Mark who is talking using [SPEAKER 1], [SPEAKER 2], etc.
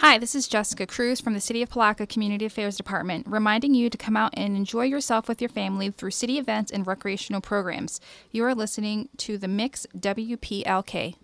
[SPEAKER 1] Hi, this is Jessica Cruz from the City of Palaca Community Affairs Department, reminding you to come out and enjoy yourself with your family through city events and recreational programs. You are listening to the Mix WPLK.